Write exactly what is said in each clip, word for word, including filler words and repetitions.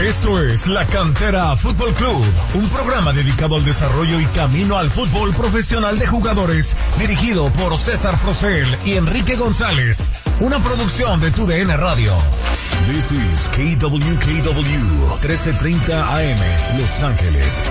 Esto es La Cantera Fútbol Club, un programa dedicado al desarrollo y camino al fútbol profesional de jugadores, dirigido por César Procel y Enrique González, una producción de Tu D N Radio. This is K W K W, trece treinta A M, Los Ángeles.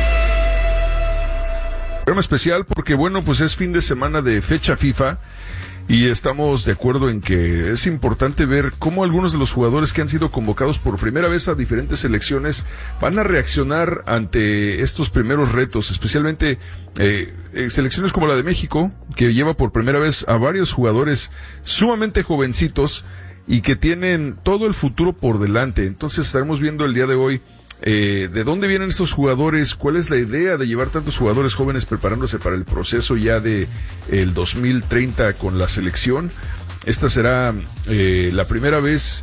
Programa especial porque, bueno, pues es fin de semana de fecha FIFA. Y estamos de acuerdo en que es importante ver cómo algunos de los jugadores que han sido convocados por primera vez a diferentes selecciones van a reaccionar ante estos primeros retos, especialmente eh, selecciones como la de México, que lleva por primera vez a varios jugadores sumamente jovencitos y que tienen todo el futuro por delante. Entonces estaremos viendo el día de hoy Eh, ¿de dónde vienen estos jugadores? ¿Cuál es la idea de llevar tantos jugadores jóvenes preparándose para el proceso ya de el dos mil treinta con la selección? Esta será eh, la primera vez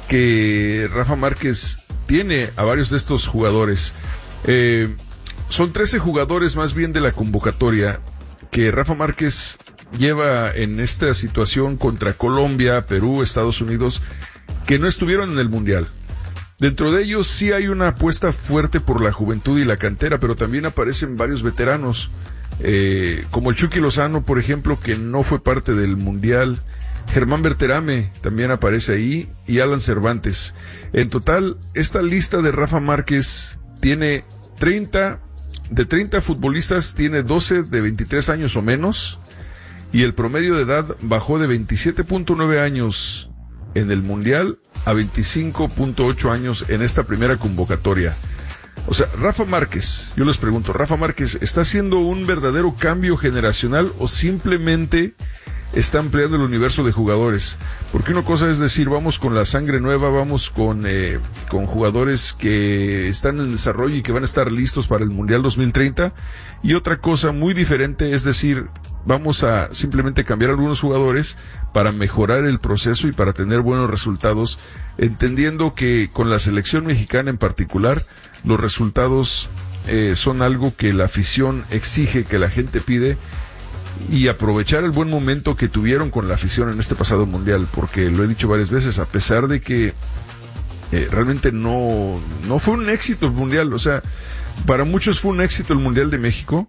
que Rafa Márquez tiene a varios de estos jugadores. Eh, son trece jugadores más bien de la convocatoria que Rafa Márquez lleva en esta situación contra Colombia, Perú, Estados Unidos, que no estuvieron en el Mundial. Dentro de ellos sí hay una apuesta fuerte por la juventud y la cantera, pero también aparecen varios veteranos, eh, como el Chucky Lozano, por ejemplo, que no fue parte del Mundial. Germán Berterame también aparece ahí, y Alan Cervantes. En total, esta lista de Rafa Márquez tiene treinta, de treinta futbolistas, tiene doce de veintitrés años o menos, y el promedio de edad bajó de veintisiete punto nueve años en el Mundial a veinticinco punto ocho años en esta primera convocatoria. O sea, Rafa Márquez, yo les pregunto, ¿Rafa Márquez está haciendo un verdadero cambio generacional o simplemente está ampliando el universo de jugadores? Porque una cosa es decir, vamos con la sangre nueva, vamos con eh, con jugadores que están en desarrollo y que van a estar listos para el Mundial dos mil treinta, y otra cosa muy diferente es decir, vamos a simplemente cambiar algunos jugadores para mejorar el proceso y para tener buenos resultados, entendiendo que con la selección mexicana en particular, los resultados eh, son algo que la afición exige, que la gente pide, y aprovechar el buen momento que tuvieron con la afición en este pasado Mundial, porque lo he dicho varias veces, a pesar de que eh, realmente no, no fue un éxito el Mundial, o sea, para muchos fue un éxito el Mundial de México.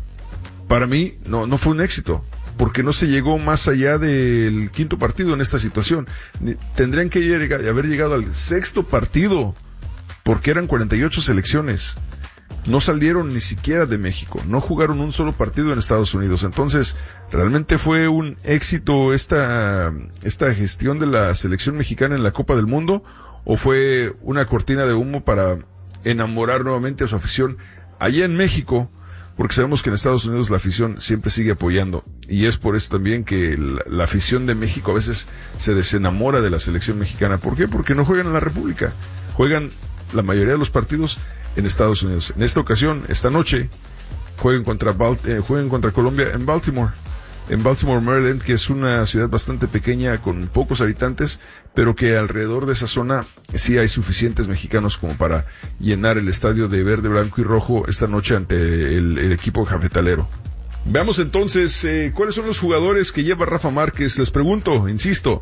Para mí, no, no fue un éxito, porque no se llegó más allá del quinto partido en esta situación. Tendrían que llegar, haber llegado al sexto partido, porque eran cuarenta y ocho selecciones. No salieron ni siquiera de México, no jugaron un solo partido en Estados Unidos. Entonces, realmente fue un éxito esta, esta gestión de la selección mexicana en la Copa del Mundo, o fue una cortina de humo para enamorar nuevamente a su afición allá en México, porque sabemos que en Estados Unidos la afición siempre sigue apoyando, y es por eso también que la, la afición de México a veces se desenamora de la selección mexicana. ¿Por qué? Porque no juegan en la República, juegan la mayoría de los partidos en Estados Unidos. En esta ocasión, esta noche, juegan contra, Bal- eh, juegan contra Colombia en Baltimore, en Baltimore, Maryland, que es una ciudad bastante pequeña con pocos habitantes, pero que alrededor de esa zona sí hay suficientes mexicanos como para llenar el estadio de verde, blanco y rojo esta noche ante el, el equipo cafetalero. Veamos entonces eh, cuáles son los jugadores que lleva Rafa Márquez. Les pregunto, insisto,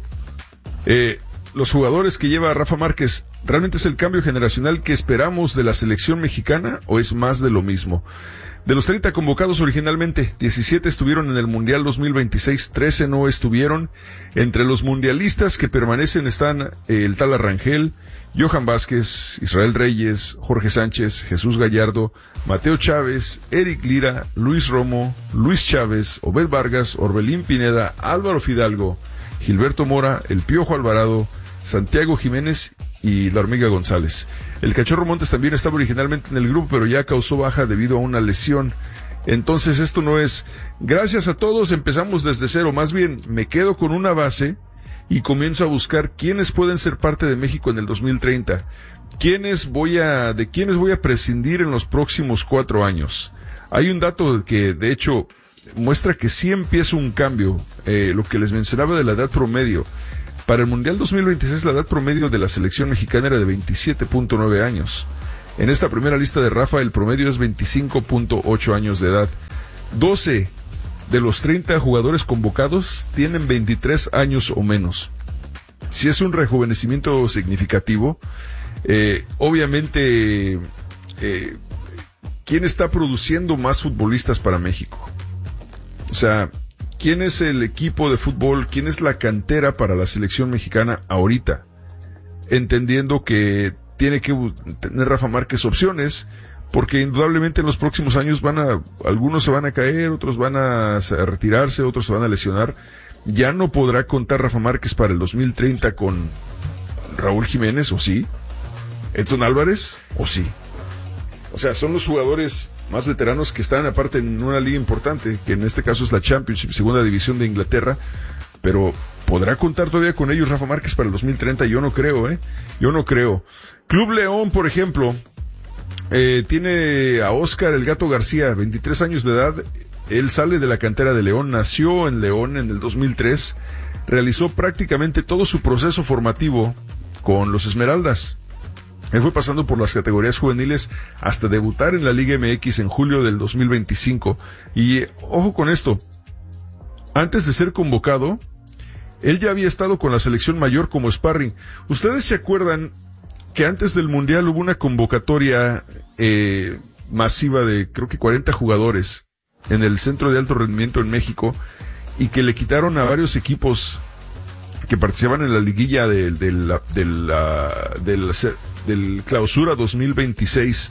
eh, los jugadores que lleva Rafa Márquez, ¿realmente es el cambio generacional que esperamos de la selección mexicana o es más de lo mismo? De los treinta convocados originalmente, diecisiete estuvieron en el Mundial dos mil veintiséis, trece no estuvieron. Entre los mundialistas que permanecen están eh, el Tala Rangel, Johan Vázquez, Israel Reyes, Jorge Sánchez, Jesús Gallardo, Mateo Chávez, Eric Lira, Luis Romo, Luis Chávez, Obed Vargas, Orbelín Pineda, Álvaro Fidalgo, Gilberto Mora, El Piojo Alvarado, Santiago Jiménez y la Hormiga González. El Cachorro Montes también estaba originalmente en el grupo, pero ya causó baja debido a una lesión. Entonces esto no es gracias a todos, empezamos desde cero, más bien me quedo con una base y comienzo a buscar quiénes pueden ser parte de México en el dos mil treinta, quiénes voy a, de quiénes voy a prescindir en los próximos cuatro años. Hay un dato que de hecho muestra que sí empieza un cambio, eh, lo que les mencionaba de la edad promedio. Para el Mundial dos mil veintiséis la edad promedio de la selección mexicana era de veintisiete punto nueve años. En esta primera lista de Rafa el promedio es veinticinco punto ocho años de edad. doce de los treinta jugadores convocados tienen veintitrés años o menos. Si es un rejuvenecimiento significativo, Eh, obviamente, eh, ¿quién está produciendo más futbolistas para México? O sea, ¿quién es el equipo de fútbol? ¿Quién es la cantera para la selección mexicana ahorita? Entendiendo que tiene que tener Rafa Márquez opciones, porque indudablemente en los próximos años van a, algunos se van a caer, otros van a retirarse, otros se van a lesionar. Ya no podrá contar Rafa Márquez para el dos mil treinta con Raúl Jiménez, ¿o sí? ¿Edson Álvarez? ¿O sí? O sea, son los jugadores más veteranos que están aparte en una liga importante, que en este caso es la Championship, segunda división de Inglaterra, pero ¿podrá contar todavía con ellos Rafa Márquez para el dos mil treinta? Yo no creo, ¿eh? Yo no creo. Club León, por ejemplo, eh, tiene a Óscar el Gato García, veintitrés años de edad. Él sale de la cantera de León, nació en León en el dos mil tres, realizó prácticamente todo su proceso formativo con los Esmeraldas. Él fue pasando por las categorías juveniles hasta debutar en la Liga M X en julio del dos mil veinticinco. Y ojo con esto, antes de ser convocado, él ya había estado con la selección mayor como sparring. ¿Ustedes se acuerdan que antes del Mundial hubo una convocatoria eh, masiva de creo que cuarenta jugadores en el Centro de Alto Rendimiento en México y que le quitaron a varios equipos que participaban en la liguilla de, de la, de la, de la, del Clausura dos mil veintiséis?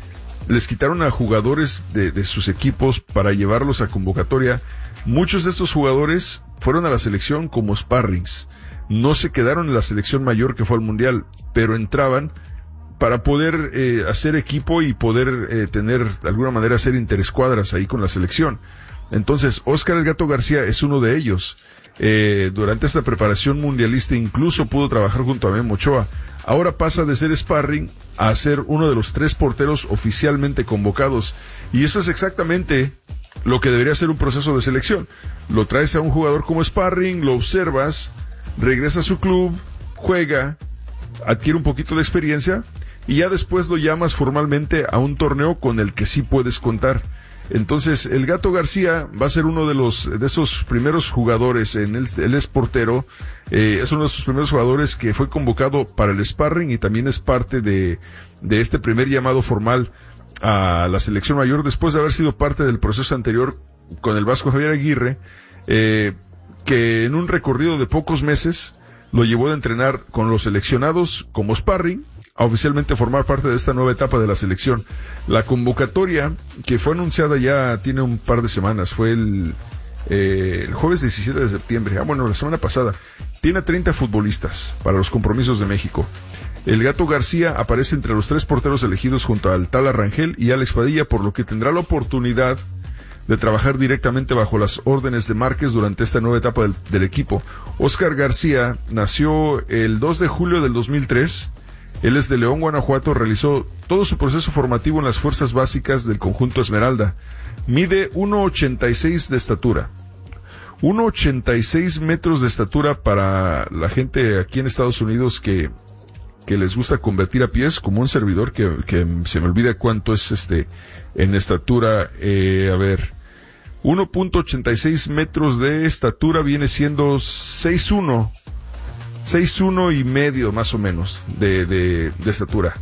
Les quitaron a jugadores de, de sus equipos para llevarlos a convocatoria. Muchos de estos jugadores fueron a la selección como sparrings. No se quedaron en la selección mayor que fue al Mundial, pero entraban para poder eh, hacer equipo y poder eh, tener, de alguna manera, hacer interescuadras ahí con la selección. Entonces, Óscar el Gato García es uno de ellos. Eh, durante esta preparación mundialista incluso pudo trabajar junto a Memo Ochoa. Ahora pasa de ser sparring a ser uno de los tres porteros oficialmente convocados. Y eso es exactamente lo que debería ser un proceso de selección. Lo traes a un jugador como sparring, lo observas, regresa a su club, juega, adquiere un poquito de experiencia y ya después lo llamas formalmente a un torneo con el que sí puedes contar. Entonces, el Gato García va a ser uno de los, de esos primeros jugadores en el, él es portero, eh, es uno de esos primeros jugadores que fue convocado para el sparring y también es parte de, de este primer llamado formal a la selección mayor después de haber sido parte del proceso anterior con el Vasco Javier Aguirre, eh, que en un recorrido de pocos meses lo llevó de entrenar con los seleccionados como sparring a oficialmente formar parte de esta nueva etapa de la selección. La convocatoria, que fue anunciada ya tiene un par de semanas, fue el, eh, el jueves diecisiete de septiembre, ah bueno, la semana pasada, tiene treinta futbolistas para los compromisos de México. El Gato García aparece entre los tres porteros elegidos junto al Tala Rangel y Alex Padilla, por lo que tendrá la oportunidad de trabajar directamente bajo las órdenes de Márquez durante esta nueva etapa del, del equipo. Óscar García nació el dos de julio del dos mil tres. Él es de León, Guanajuato, realizó todo su proceso formativo en las fuerzas básicas del conjunto Esmeralda. Mide uno ochenta y seis de estatura. uno ochenta y seis metros de estatura para la gente aquí en Estados Unidos que, que les gusta convertir a pies, como un servidor que, que se me olvida cuánto es este en estatura. Eh, a ver, uno ochenta y seis metros de estatura viene siendo seis uno. seis uno y medio más o menos de, de, de estatura.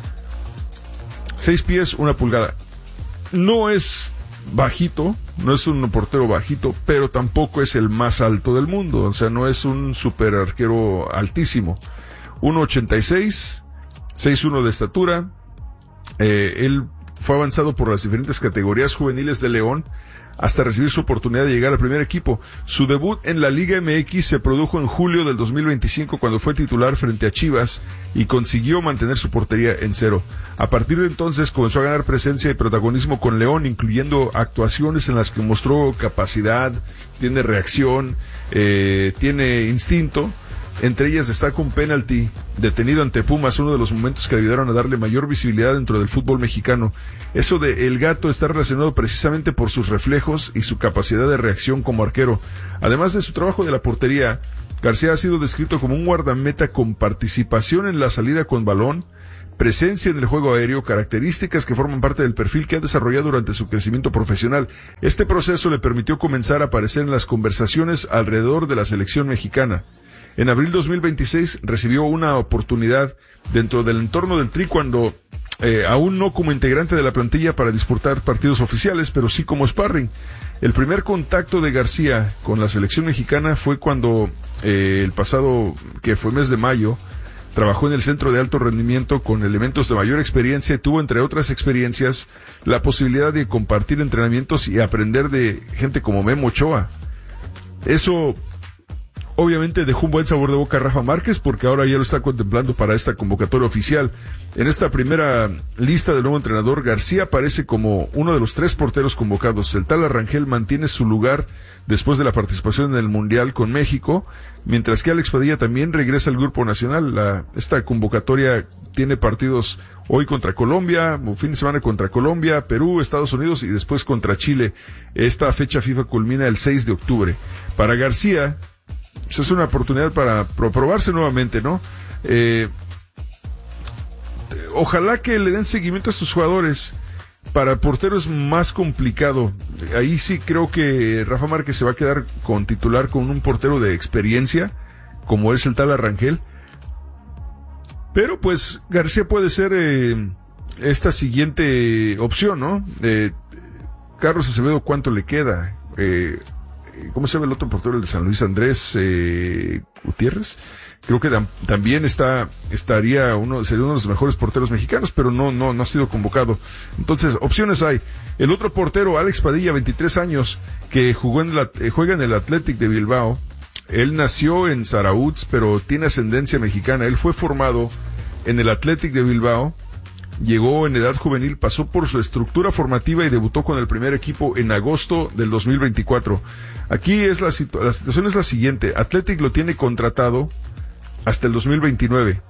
seis pies, una pulgada. No es bajito, no es un portero bajito, pero tampoco es el más alto del mundo. O sea, no es un super arquero altísimo. uno ochenta y seis, seis uno de estatura. Eh, él fue avanzado por las diferentes categorías juveniles de León hasta recibir su oportunidad de llegar al primer equipo. Su debut en la Liga M X se produjo en julio del dos mil veinticinco cuando fue titular frente a Chivas y consiguió mantener su portería en cero. A partir de entonces comenzó a ganar presencia y protagonismo con León, incluyendo actuaciones en las que mostró capacidad, tiene reacción, eh, tiene instinto. Entre ellas destaca un penalti detenido ante Pumas, uno de los momentos que ayudaron a darle mayor visibilidad dentro del fútbol mexicano. Eso de El Gato está relacionado precisamente por sus reflejos y su capacidad de reacción como arquero. Además de su trabajo de la portería, García ha sido descrito como un guardameta con participación en la salida con balón, presencia en el juego aéreo, características que forman parte del perfil que ha desarrollado durante su crecimiento profesional. Este proceso le permitió comenzar a aparecer en las conversaciones alrededor de la selección mexicana. En abril dos mil veintiséis recibió una oportunidad dentro del entorno del Tri cuando eh, aún no como integrante de la plantilla para disputar partidos oficiales, pero sí como sparring. El primer contacto de García con la selección mexicana fue cuando eh, el pasado, que fue mes de mayo, trabajó en el centro de alto rendimiento con elementos de mayor experiencia y tuvo, entre otras experiencias, la posibilidad de compartir entrenamientos y aprender de gente como Memo Ochoa. Eso obviamente dejó un buen sabor de boca a Rafa Márquez, porque ahora ya lo está contemplando para esta convocatoria oficial. En esta primera lista del nuevo entrenador, García aparece como uno de los tres porteros convocados. El tal Rangel mantiene su lugar después de la participación en el Mundial con México, mientras que Alex Padilla también regresa al grupo nacional. La, esta convocatoria tiene partidos hoy contra Colombia, un fin de semana contra Colombia, Perú, Estados Unidos y después contra Chile. Esta fecha FIFA culmina el seis de octubre. Para García, pues es una oportunidad para probarse nuevamente, ¿no? Eh, ojalá que le den seguimiento a estos jugadores. Para el portero es más complicado. Ahí sí creo que Rafa Márquez se va a quedar con titular con un portero de experiencia, como es el tal Rangel. Pero pues García puede ser eh, esta siguiente opción, ¿no? Eh, Carlos Acevedo, ¿cuánto le queda? Eh, ¿Cómo se llama el otro portero, el de San Luis? Andrés eh, Gutiérrez. Creo que tam- también está, estaría uno, sería uno de los mejores porteros mexicanos, pero no, no, no ha sido convocado. Entonces, opciones hay. El otro portero, Alex Padilla, veintitrés años, que jugó en la, eh, juega en el Athletic de Bilbao. Él nació en Zarautz, pero tiene ascendencia mexicana. Él fue formado en el Athletic de Bilbao. Llegó en edad juvenil, pasó por su estructura formativa y debutó con el primer equipo en agosto del dos mil veinticuatro. Aquí es la, situ- la situación es la siguiente. Athletic lo tiene contratado hasta el dos mil veintinueve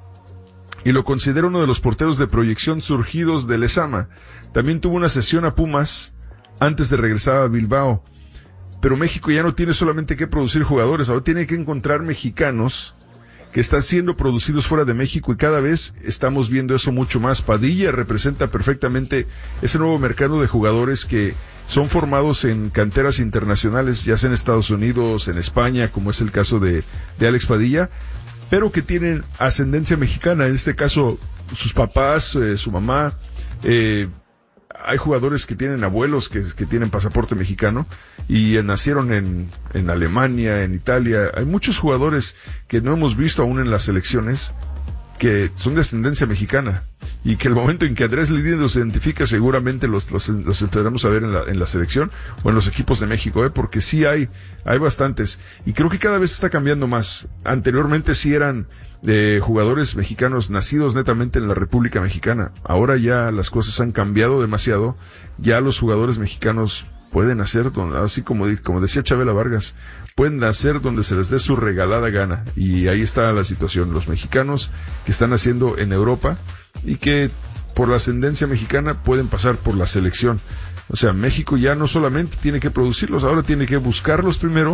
y lo considera uno de los porteros de proyección surgidos del Lezama. También tuvo una cesión a Pumas antes de regresar a Bilbao. Pero México ya no tiene solamente que producir jugadores, ahora tiene que encontrar mexicanos que están siendo producidos fuera de México y cada vez estamos viendo eso mucho más. Padilla representa perfectamente ese nuevo mercado de jugadores que son formados en canteras internacionales, ya sea en Estados Unidos, en España, como es el caso de, de Alex Padilla, pero que tienen ascendencia mexicana, en este caso sus papás, eh, su mamá. eh, hay jugadores que tienen abuelos que, que tienen pasaporte mexicano y eh, nacieron en, en Alemania, en Italia. Hay muchos jugadores que no hemos visto aún en las selecciones que son de ascendencia mexicana y que el momento en que Andrés Lilini los identifica seguramente los, los, los esperamos a ver en la, en la selección o en los equipos de México, ¿eh? Porque sí hay, hay bastantes y creo que cada vez está cambiando más. Anteriormente sí eran de jugadores mexicanos nacidos netamente en la República Mexicana. Ahora ya las cosas han cambiado demasiado. Ya los jugadores mexicanos pueden hacer, así como, como decía Chabela Vargas, pueden hacer donde se les dé su regalada gana. Y ahí está la situación. Los mexicanos que están haciendo en Europa y que por la ascendencia mexicana pueden pasar por la selección. O sea, México ya no solamente tiene que producirlos, ahora tiene que buscarlos primero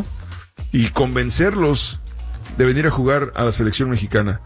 y convencerlos de venir a jugar a la selección mexicana.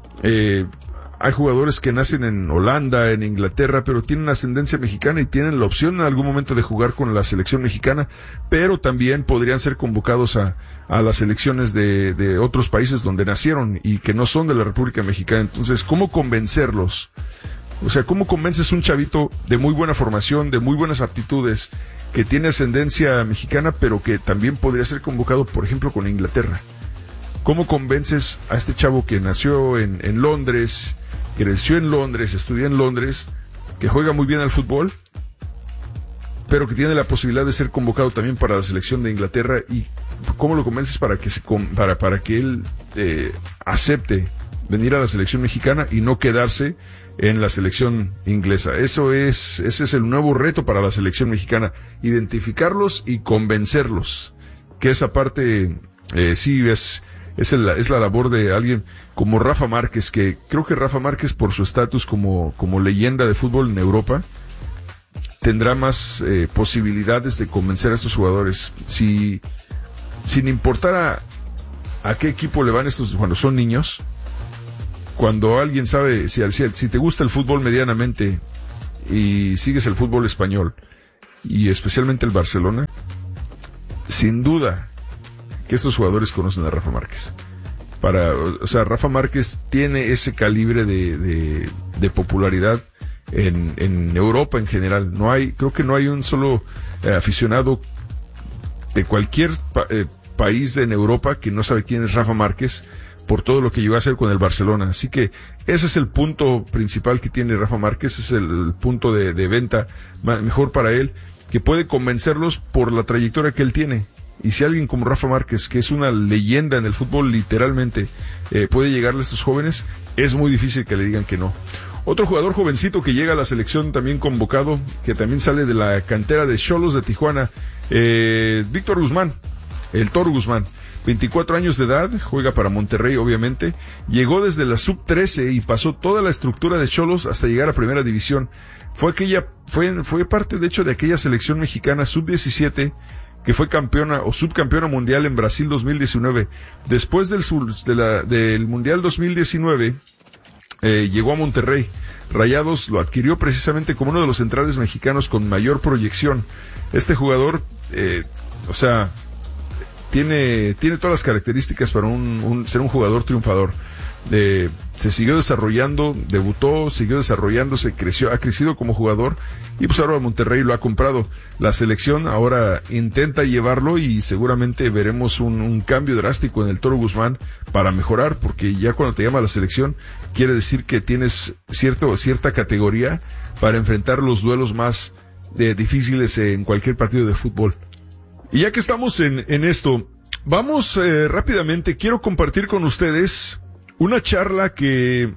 Eh, hay jugadores que nacen en Holanda, en Inglaterra, pero tienen ascendencia mexicana y tienen la opción en algún momento de jugar con la selección mexicana, pero también podrían ser convocados a, a las selecciones de, de otros países donde nacieron y que no son de la República Mexicana. Entonces, ¿cómo convencerlos? O sea, ¿cómo convences a un chavito de muy buena formación, de muy buenas aptitudes, que tiene ascendencia mexicana, pero que también podría ser convocado, por ejemplo, con Inglaterra? ¿Cómo convences a este chavo que nació en, en Londres, creció en Londres, estudió en Londres, que juega muy bien al fútbol, pero que tiene la posibilidad de ser convocado también para la selección de Inglaterra? ¿Y cómo lo convences para que se para para que él eh, acepte venir a la selección mexicana y no quedarse en la selección inglesa? Eso es ese es el nuevo reto para la selección mexicana, identificarlos y convencerlos. Que esa parte eh, sí es Es, el, es la labor de alguien como Rafa Márquez, que creo que Rafa Márquez, por su estatus como, como leyenda de fútbol en Europa, tendrá más eh, posibilidades de convencer a estos jugadores. Si, sin importar a, a qué equipo le van estos cuando son niños, cuando alguien sabe, si, si, si te gusta el fútbol medianamente y sigues el fútbol español, y especialmente el Barcelona, sin duda que estos jugadores conocen a Rafa Márquez. para, o sea, Rafa Márquez tiene ese calibre de, de, de popularidad en, en Europa en general. No hay, creo que no hay un solo eh, aficionado de cualquier pa, eh, país de en Europa que no sabe quién es Rafa Márquez, por todo lo que llegó a hacer con el Barcelona. Así que ese es el punto principal que tiene Rafa Márquez, es el, el punto de, de venta mejor para él, que puede convencerlos por la trayectoria que él tiene. Y si alguien como Rafa Márquez, que es una leyenda en el fútbol literalmente, eh, puede llegarle a estos jóvenes, es muy difícil que le digan que no. Otro jugador jovencito que llega a la selección también convocado, que también sale de la cantera de Xolos de Tijuana, eh, Víctor Guzmán, el Toro Guzmán. veinticuatro años de edad, juega para Monterrey obviamente, llegó desde la sub trece y pasó toda la estructura de Xolos hasta llegar a primera división. Fue aquella, fue, fue parte de hecho de aquella selección mexicana sub diecisiete que fue campeona o subcampeona mundial en Brasil dos mil diecinueve. Después del, de la, del mundial dos mil diecinueve, eh, llegó a Monterrey. Rayados lo adquirió precisamente como uno de los centrales mexicanos con mayor proyección. Este jugador, eh, o sea, tiene, tiene todas las características para un, un, ser un jugador triunfador. Eh, se siguió desarrollando, debutó, siguió desarrollándose, creció, ha crecido como jugador y pues ahora Monterrey lo ha comprado. La selección ahora intenta llevarlo y seguramente veremos un, un cambio drástico en el Toro Guzmán para mejorar, porque ya cuando te llama la selección quiere decir que tienes cierto, cierta categoría para enfrentar los duelos más eh, difíciles en cualquier partido de fútbol. Y ya que estamos en, en esto, vamos eh, rápidamente, quiero compartir con ustedes una charla que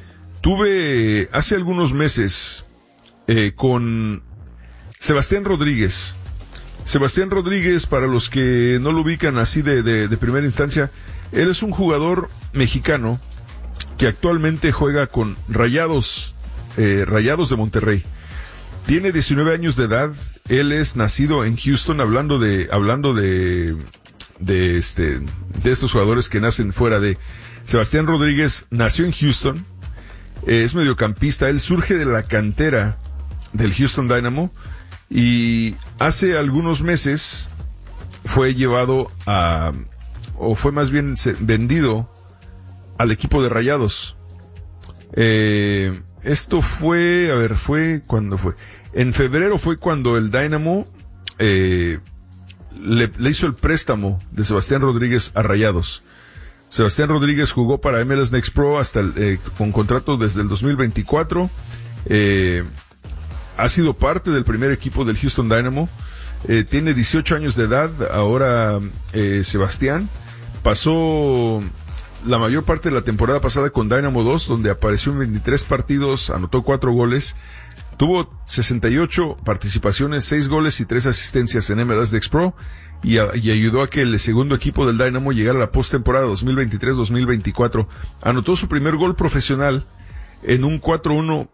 tuve hace algunos meses eh, con Sebastián Rodríguez. Sebastián Rodríguez, para los que no lo ubican así de, de, de primera instancia, él es un jugador mexicano que actualmente juega con Rayados, eh, Rayados de Monterrey. Tiene diecinueve años de edad. Él es nacido en Houston, hablando de, hablando de, de este, de estos jugadores que nacen fuera de. Sebastián Rodríguez nació en Houston, eh, es mediocampista, él surge de la cantera del Houston Dynamo y hace algunos meses fue llevado a, o fue más bien vendido al equipo de Rayados. Eh, esto fue, a ver, fue, ¿cuándo fue? En febrero fue cuando el Dynamo eh, le, le hizo el préstamo de Sebastián Rodríguez a Rayados. Sebastián Rodríguez jugó para M L S Next Pro hasta el, eh, con contrato desde el dos mil veinticuatro. Eh, ha sido parte del primer equipo del Houston Dynamo. Eh, tiene dieciocho años de edad. Ahora eh, Sebastián pasó la mayor parte de la temporada pasada con Dynamo dos, donde apareció en veintitrés partidos, anotó cuatro goles. Tuvo sesenta y ocho participaciones, seis goles y tres asistencias en M L S Next Pro. Y, a, y ayudó a que el segundo equipo del Dynamo llegara a la postemporada dos mil veintitrés dos mil veinticuatro. Anotó su primer gol profesional en un cuatro uno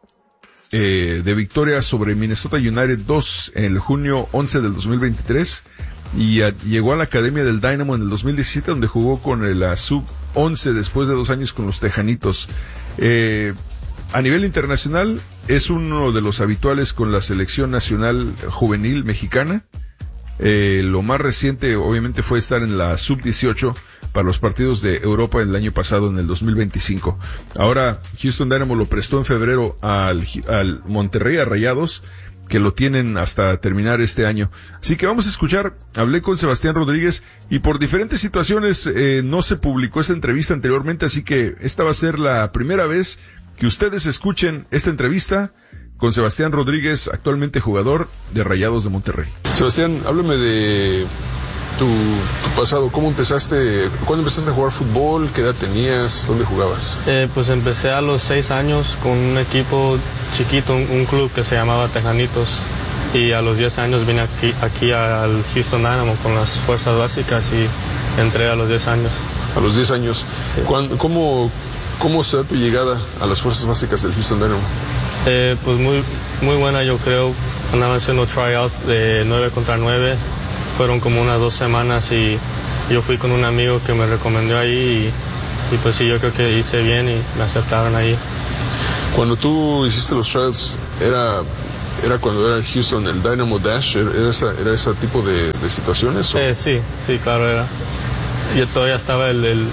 eh, de victoria sobre Minnesota United dos en el junio once del dos mil veintitrés. Y a, llegó a la academia del Dynamo en el dos mil diecisiete, donde jugó con la sub once después de dos años con los Tejanitos. Eh, a nivel internacional es uno de los habituales con la selección nacional juvenil mexicana. Eh, lo más reciente obviamente fue estar en la sub dieciocho para los partidos de Europa el año pasado, en el dos mil veinticinco. Ahora Houston Dynamo lo prestó en febrero al, al Monterrey, a Rayados, que lo tienen hasta terminar este año. Así que vamos a escuchar, hablé con Sebastián Rodríguez y por diferentes situaciones eh, no se publicó esta entrevista anteriormente, así que esta va a ser la primera vez que ustedes escuchen esta entrevista con Sebastián Rodríguez, actualmente jugador de Rayados de Monterrey. Sebastián, háblame de tu, tu pasado. ¿Cómo empezaste? ¿Cuándo empezaste a jugar fútbol? ¿Qué edad tenías? ¿Dónde jugabas? Eh, pues empecé a los seis años con un equipo chiquito, un, un club que se llamaba Tejanitos. Y a los diez años vine aquí, aquí al Houston Dynamo con las fuerzas básicas y entré a los diez años. A los diez años. Sí. ¿Cómo, cómo se da tu llegada a las fuerzas básicas del Houston Dynamo? Eh, pues muy, muy buena, yo creo. Andaban haciendo tryouts de nueve contra nueve. Fueron como unas dos semanas y yo fui con un amigo que me recomendó ahí y, y pues sí, yo creo que hice bien y me aceptaron ahí. Cuando tú hiciste los tryouts, ¿era, era cuando era el Houston, el Dynamo Dash? ¿Era, esa, era ese tipo de, de situaciones? Eh, sí, sí, claro era. Yo todavía estaba el, el,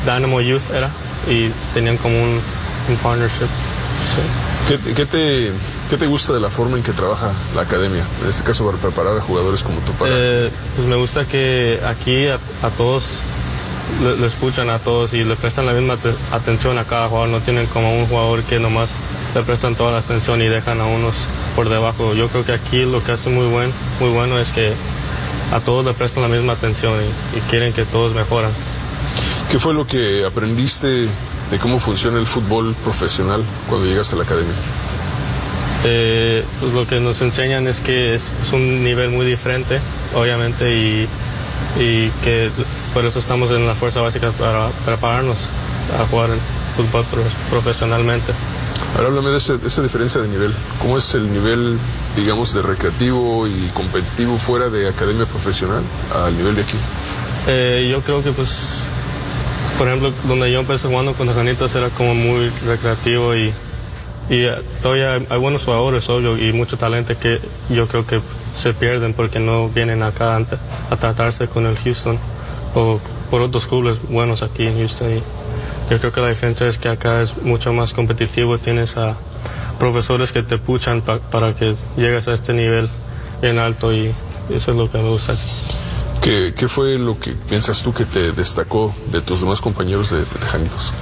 Dynamo Youth era, y tenían como un, un partnership. Sí. ¿Qué, qué, te, ¿Qué te gusta de la forma en que trabaja la academia? En este caso, para preparar a jugadores como tú para... Eh, pues me gusta que aquí a, a todos le, le escuchan a todos y le prestan la misma te- atención a cada jugador. No tienen como un jugador que nomás le prestan toda la atención y dejan a unos por debajo. Yo creo que aquí lo que hace muy, buen, muy bueno es que a todos le prestan la misma atención y, y quieren que todos mejoran. ¿Qué fue lo que aprendiste de cómo funciona el fútbol profesional cuando llegaste a la academia? Eh, pues lo que nos enseñan es que es, es un nivel muy diferente, obviamente, y, y que por eso estamos en la fuerza básica para prepararnos a jugar el fútbol pro- profesionalmente. Ahora háblame de ese, esa diferencia de nivel. ¿Cómo es el nivel, digamos, de recreativo y competitivo fuera de academia profesional al nivel de aquí? Eh, yo creo que, pues, por ejemplo, donde yo empecé jugando con Tejanitos era como muy recreativo y, y uh, todavía hay, hay buenos jugadores, obvio, y mucho talento que yo creo que se pierden porque no vienen acá a, a tratarse con el Houston o por otros clubes buenos aquí en Houston. Y yo creo que la diferencia es que acá es mucho más competitivo, tienes a profesores que te puchan pa, para que llegues a este nivel bien alto y eso es lo que me gusta aquí. ¿Qué, ¿Qué fue lo que piensas tú que te destacó de tus demás compañeros de, de Tejanitos?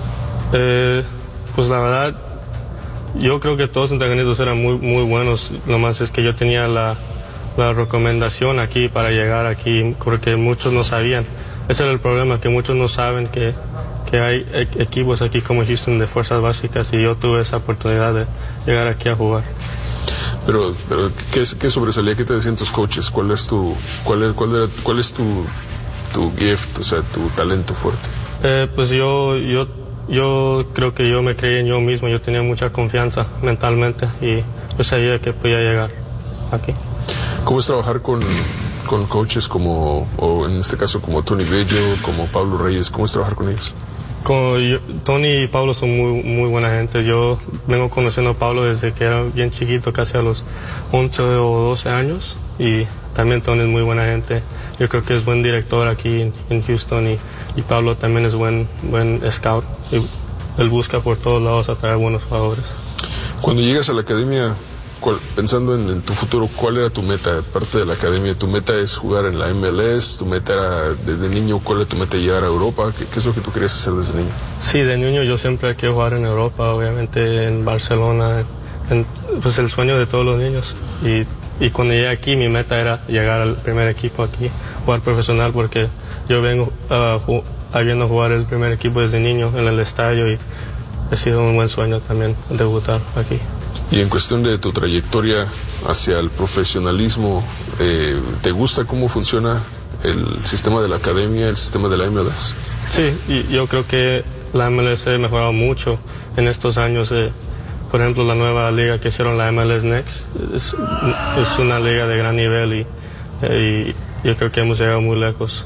Eh, pues la verdad, yo creo que todos en Tejanitos eran muy, muy buenos, nomás es que yo tenía la, la recomendación aquí para llegar aquí, porque muchos no sabían. Ese era el problema, que muchos no saben que, que hay e- equipos aquí como Houston de fuerzas básicas y yo tuve esa oportunidad de llegar aquí a jugar. Pero, pero ¿qué, ¿qué sobresalía? ¿Qué te decían tus coaches? ¿Cuál es tu, cuál es, cuál era, cuál es tu, tu gift, o sea, tu talento fuerte? Eh, pues yo, yo, yo creo que yo me creí en yo mismo, yo tenía mucha confianza mentalmente y yo sabía que podía llegar aquí. ¿Cómo es trabajar con, con coaches como, o en este caso como Tony Bello, como Pablo Reyes? ¿Cómo es trabajar con ellos? Como yo, Tony y Pablo son muy, muy buena gente. Yo vengo conociendo a Pablo desde que era bien chiquito, casi a los once o doce años. Y también Tony es muy buena gente. Yo creo que es buen director aquí en, en Houston y, y Pablo también es buen, buen scout. Y él busca por todos lados atraer buenos jugadores. Cuando llegas a la academia, ¿cuál, pensando en, en tu futuro, ¿cuál era tu meta? Parte de la academia, ¿tu meta es jugar en la M L S? ¿Tu meta era desde niño? ¿Cuál era tu meta, llegar a Europa? ¿Qué, qué es lo que tú querías hacer desde niño? Sí, de niño yo siempre quiero jugar en Europa, obviamente en Barcelona, en, pues el sueño de todos los niños. Y, y cuando llegué aquí, mi meta era llegar al primer equipo aquí, jugar profesional, porque yo vengo uh, ju- viendo jugar el primer equipo desde niño en el estadio y ha sido un buen sueño también debutar aquí. Y en cuestión de tu trayectoria hacia el profesionalismo, eh, ¿te gusta cómo funciona el sistema de la academia, el sistema de la M L S? Sí, y yo creo que la M L S ha mejorado mucho en estos años. Eh, por ejemplo, la nueva liga que hicieron, la M L S Next, es, es una liga de gran nivel y, eh, y yo creo que hemos llegado muy lejos.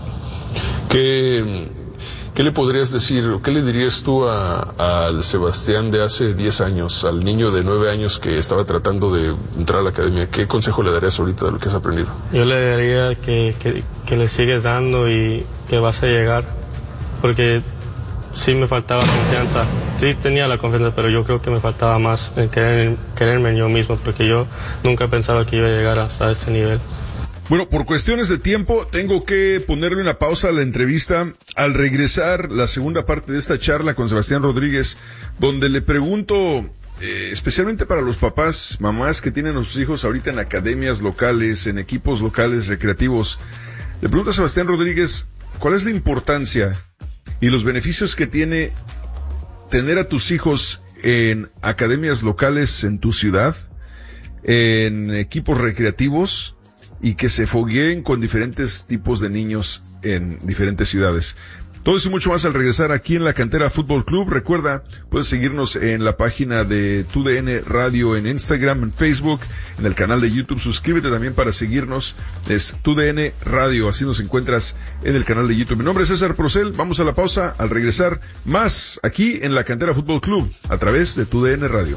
¿Qué, qué le podrías decir, o qué le dirías tú a, al Sebastián de hace diez años, al niño de nueve años que estaba tratando de entrar a la academia? ¿Qué consejo le darías ahorita de lo que has aprendido? Yo le diría que, que, que le sigues dando y que vas a llegar, porque sí me faltaba confianza. Sí tenía la confianza, pero yo creo que me faltaba más en querer, quererme en yo mismo, porque yo nunca pensaba que iba a llegar hasta este nivel. Bueno, por cuestiones de tiempo, tengo que ponerle una pausa a la entrevista. Al regresar, la segunda parte de esta charla con Sebastián Rodríguez, donde le pregunto, eh, especialmente para los papás, mamás que tienen a sus hijos ahorita en academias locales, en equipos locales recreativos, le pregunto a Sebastián Rodríguez, ¿cuál es la importancia y los beneficios que tiene tener a tus hijos en academias locales en tu ciudad, en equipos recreativos, y que se fogueen con diferentes tipos de niños en diferentes ciudades? Todo eso y mucho más al regresar aquí en la Cantera Fútbol Club. Recuerda, puedes seguirnos en la página de T U D N Radio en Instagram, en Facebook, en el canal de YouTube. Suscríbete también para seguirnos. Es T U D N Radio, así nos encuentras en el canal de YouTube. Mi nombre es César Procel. Vamos a la pausa. Al regresar, más aquí en la Cantera Fútbol Club a través de T U D N Radio.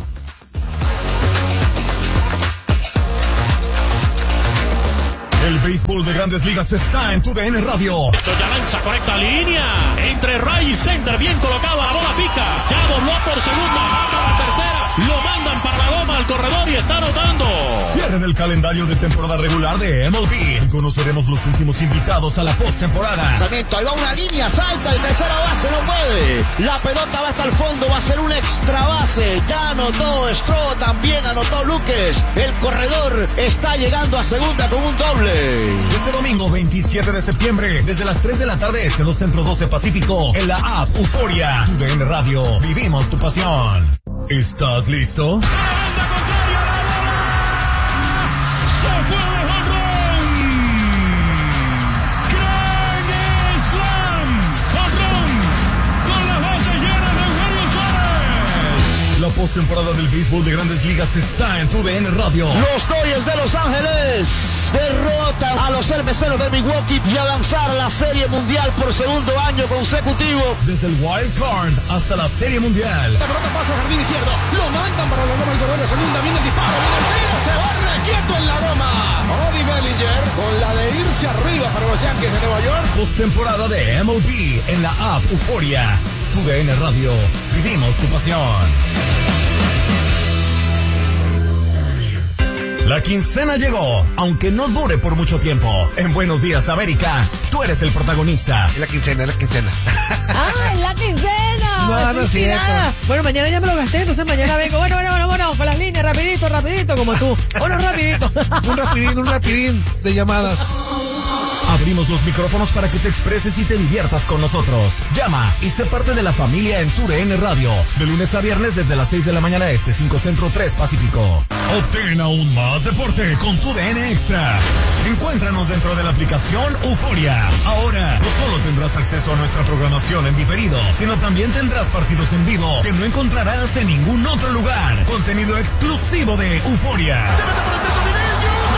El béisbol de Grandes Ligas está en tu D N Radio. Esto ya lanza, correcta línea. Entre Ray y center, bien colocado, la bola pica. Ya dobló por segunda, va para la tercera. Lo mandan para la goma al corredor y está anotando. Cierre del calendario de temporada regular de M L B. Conoceremos los últimos invitados a la postemporada. Lanzamiento, ahí va una línea, salta el tercera base, no puede. La pelota va hasta el fondo, va a ser un extra base. Ya anotó Stroh, también anotó Luques. El corredor está llegando a segunda con un doble. Este domingo veintisiete de septiembre, desde las tres de la tarde este, dos Centro, doce Pacífico, en la app Euforia. Tu D N Radio, vivimos tu pasión. ¿Estás listo? La postemporada del béisbol de Grandes Ligas está en tu D N Radio. Los Dodgers de Los Ángeles derrotan a los cerveceros de Milwaukee y avanzar a la Serie Mundial por segundo año consecutivo. Desde el Wild Card hasta la Serie Mundial. La pelota pasa al jardín izquierdo, lo mandan para la goma, el corredor de segunda, viene el disparo, viene el tiro, se va requieto en la goma. Odie Bellinger con la de irse arriba para los Yankees de Nueva York. Postemporada de M L B en la app Euforia. Tu D N Radio, vivimos tu pasión. La quincena llegó, aunque no dure por mucho tiempo. En Buenos Días, América, tú eres el protagonista. La quincena, la quincena. ¡Ah, la quincena! No, no es cierto. Bueno, mañana ya me lo gasté, entonces mañana vengo. Bueno, bueno, bueno, bueno, con las líneas, rapidito, rapidito, como tú. Bueno, rapidito. Un rapidín, un rapidín de llamadas. Abrimos los micrófonos para que te expreses y te diviertas con nosotros. Llama y sé parte de la familia en tu D N Radio. De lunes a viernes desde las seis de la mañana este, cinco Centro, tres Pacífico. Obtén aún más deporte con tu D N Extra. Encuéntranos dentro de la aplicación Euforia. Ahora, no solo tendrás acceso a nuestra programación en diferido, sino también tendrás partidos en vivo que no encontrarás en ningún otro lugar. Contenido exclusivo de Euforia. ¡Se mete por el centro, Vidal!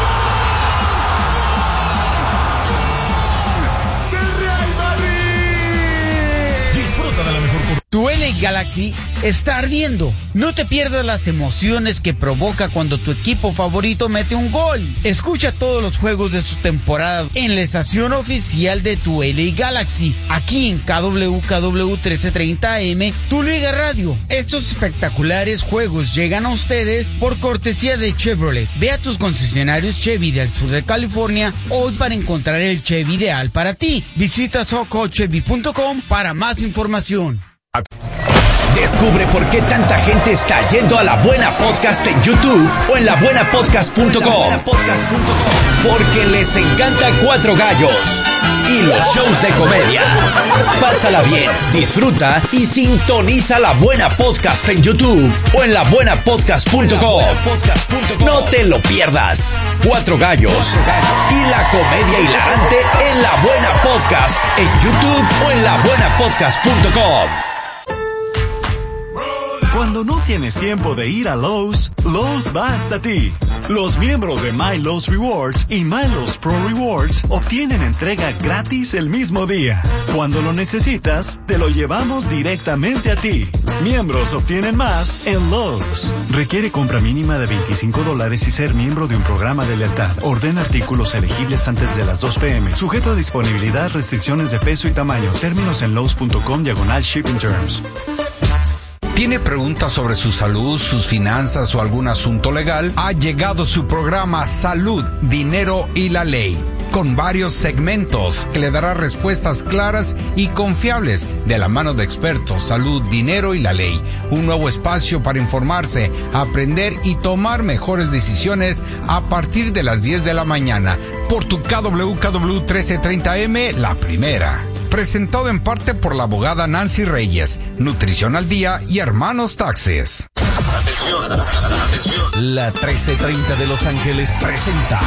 De la mejor. Tu L A Galaxy está ardiendo. No te pierdas las emociones que provoca cuando tu equipo favorito mete un gol. Escucha todos los juegos de su temporada en la estación oficial de tu L A Galaxy, aquí en K W K W trece treinta A M, Tu Liga Radio. Estos espectaculares juegos llegan a ustedes por cortesía de Chevrolet. Ve a tus concesionarios Chevy del sur de California hoy para encontrar el Chevy ideal para ti. Visita soco chevy punto com para más información. Descubre por qué tanta gente está yendo a La Buena Podcast en YouTube o en la buena podcast punto com. Porque les encanta Cuatro Gallos y los shows de comedia. Pásala bien, disfruta y sintoniza La Buena Podcast en YouTube o en la buena podcast punto com. No te lo pierdas. Cuatro Gallos y la comedia hilarante en La Buena Podcast en YouTube o en la buena podcast punto com. Cuando no tienes tiempo de ir a Lowe's, Lowe's va hasta ti. Los miembros de My Lowe's Rewards y My Lowe's Pro Rewards obtienen entrega gratis el mismo día. Cuando lo necesitas, te lo llevamos directamente a ti. Miembros obtienen más en Lowe's. Requiere compra mínima de veinticinco dólares y ser miembro de un programa de lealtad. Ordena artículos elegibles antes de las dos pe eme. Sujeto a disponibilidad, restricciones de peso y tamaño. Términos en lowes punto com diagonal shipping terms. ¿Tiene preguntas sobre su salud, sus finanzas o algún asunto legal? Ha llegado su programa Salud, Dinero y la Ley, con varios segmentos que le dará respuestas claras y confiables de la mano de expertos. Salud, Dinero y la Ley, un nuevo espacio para informarse, aprender y tomar mejores decisiones a partir de las diez de la mañana por tu K W K W trece treinta A M, la primera. Presentado en parte por la abogada Nancy Reyes, Nutrición al Día y Hermanos Taxes. La trece treinta de Los Ángeles presenta